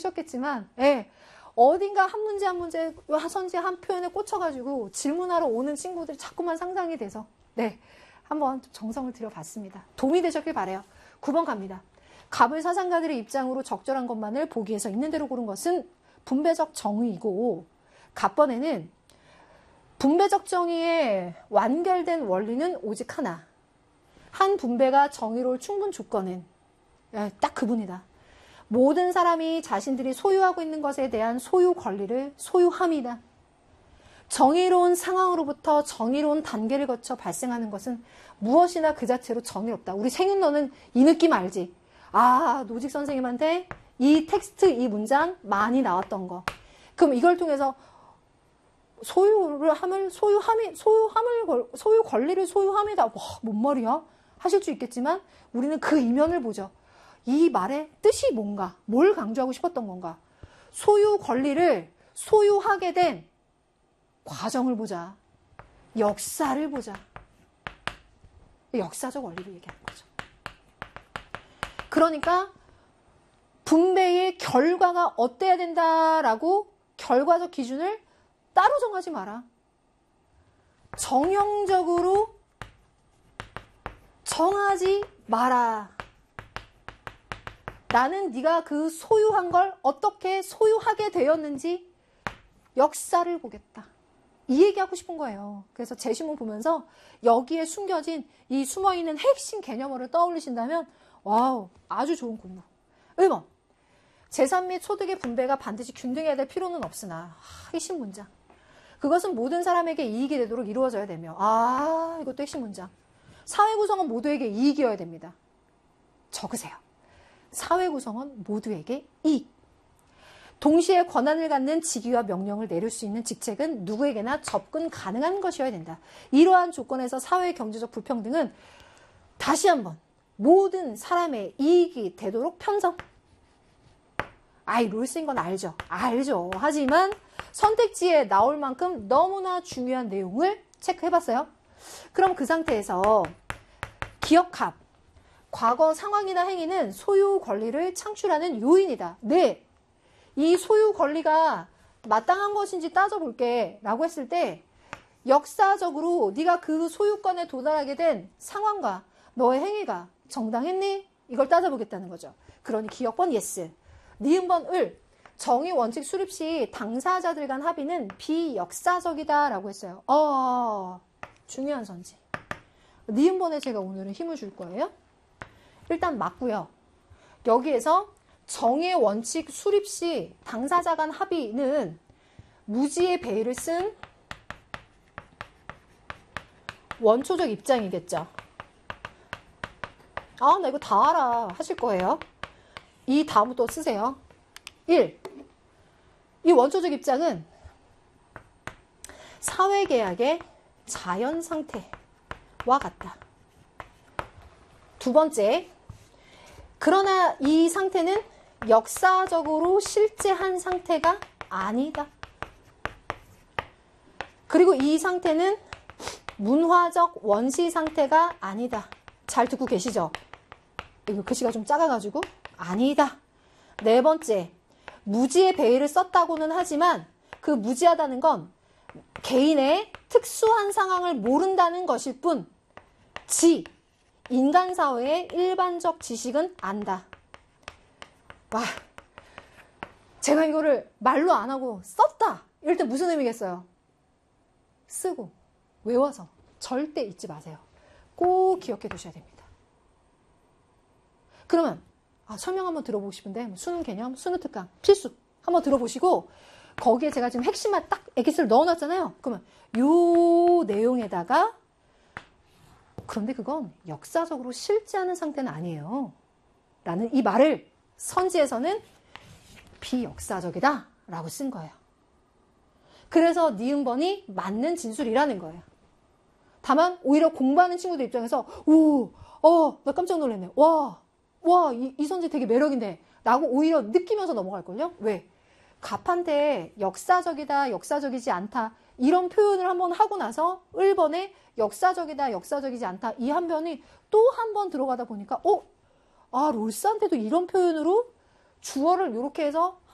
보셨겠지만, 예, 어딘가 한 문제 한 문제, 선지 한 표현에 꽂혀가지고 질문하러 오는 친구들이 자꾸만 상상이 돼서, 네, 한번 좀 정성을 들여봤습니다. 도움이 되셨길 바라요. 9번 갑니다. 갑을 사상가들의 입장으로 적절한 것만을 보기 위해서 있는 대로 고른 것은 분배적 정의이고, 갑번에는 분배적 정의의 완결된 원리는 오직 하나. 한 분배가 정의로울 충분 조건은 딱 그분이다. 모든 사람이 자신들이 소유하고 있는 것에 대한 소유 권리를 소유함이다. 정의로운 상황으로부터 정의로운 단계를 거쳐 발생하는 것은 무엇이나 그 자체로 정의롭다. 우리 생윤너는 이 느낌 알지? 아, 노직 선생님한테 이 텍스트, 이 문장 많이 나왔던 거. 그럼 이걸 통해서 소유 권리를 소유함이다. 와, 뭔 말이야? 하실 수 있겠지만 우리는 그 이면을 보죠. 이 말의 뜻이 뭔가, 뭘 강조하고 싶었던 건가? 소유 권리를 소유하게 된 과정을 보자. 역사를 보자. 역사적 원리를 얘기하는 거죠. 그러니까 분배의 결과가 어때야 된다라고 결과적 기준을 따로 정하지 마라. 정형적으로 정하지 마라. 나는 네가 그 소유한 걸 어떻게 소유하게 되었는지 역사를 보겠다. 이 얘기하고 싶은 거예요. 그래서 제시문 보면서 여기에 숨겨진 이 숨어있는 핵심 개념어를 떠올리신다면 와우, 아주 좋은 공부. 1번, 재산 및 소득의 분배가 반드시 균등해야 될 필요는 없으나 핵심 문장. 그것은 모든 사람에게 이익이 되도록 이루어져야 되며 이것도 핵심 문장. 사회 구성원 모두에게 이익이어야 됩니다. 적으세요. 사회 구성원 모두에게 이익. 동시에 권한을 갖는 직위와 명령을 내릴 수 있는 직책은 누구에게나 접근 가능한 것이어야 된다. 이러한 조건에서 사회 경제적 불평등은 다시 한번 모든 사람의 이익이 되도록 편성. 룰 쓰인 건 알죠. 알죠. 하지만 선택지에 나올 만큼 너무나 중요한 내용을 체크해봤어요. 그럼 그 상태에서 기억합. 과거 상황이나 행위는 소유 권리를 창출하는 요인이다. 네. 이 소유 권리가 마땅한 것인지 따져볼게 라고 했을 때 역사적으로 네가 그 소유권에 도달하게 된 상황과 너의 행위가 정당했니? 이걸 따져보겠다는 거죠. 그러니 기억번 예스. 니은번 을. 정의 원칙 수립 시 당사자들 간 합의는 비역사적이다 라고 했어요. 중요한 선지. 니은번에 제가 오늘은 힘을 줄 거예요. 일단 맞고요. 여기에서 정의 원칙 수립 시 당사자 간 합의는 무지의 배의를 쓴 원초적 입장이겠죠. 나 이거 다 알아 하실 거예요. 이 다음부터 쓰세요. 1. 이 원초적 입장은 사회계약의 자연 상태와 같다. 두 번째, 그러나 이 상태는 역사적으로 실제한 상태가 아니다. 그리고 이 상태는 문화적 원시 상태가 아니다. 잘 듣고 계시죠? 이거 글씨가 좀 작아가지고 아니다. 네 번째, 무지의 배의를 썼다고는 하지만 그 무지하다는 건 개인의 특수한 상황을 모른다는 것일 뿐 인간 사회의 일반적 지식은 안다. 와, 제가 이거를 말로 안 하고 썼다. 이럴 때 무슨 의미겠어요? 쓰고 외워서 절대 잊지 마세요. 꼭 기억해 두셔야 됩니다. 그러면 설명 한번 들어보고 싶은데 수능 개념, 수능 특강 필수 한번 들어보시고 거기에 제가 지금 핵심만 딱 엑기스를 넣어놨잖아요. 그러면 요 내용에다가 그런데 그건 역사적으로 실제하는 상태는 아니에요. 라는 이 말을 선지에서는 비역사적이다 라고 쓴 거예요. 그래서 니은번이 맞는 진술이라는 거예요. 다만 오히려 공부하는 친구들 입장에서 나 깜짝 놀랐네. 이 선지 되게 매력인데 라고 오히려 느끼면서 넘어갈걸요? 왜? 갑한테 역사적이다, 역사적이지 않다 이런 표현을 한번 하고 나서 1번에 역사적이다, 역사적이지 않다 이 한 변이 또 한 번 들어가다 보니까 롤스한테도 이런 표현으로 주어를 이렇게 해서